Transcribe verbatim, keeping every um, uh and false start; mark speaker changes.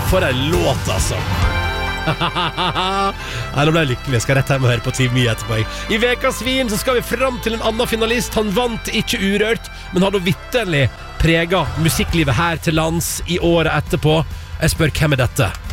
Speaker 1: For en låt, altså. Nei, nå ble jeg lykkelig. Jeg skal rett hjem og høre på Team Me etterpå. I Vekas Svin så skal vi fram til en annen finalist. Han vant ikke urørt, men hadde vitterlig preget musikklivet her til lands i året etterpå. Jeg spør, hvem er dette?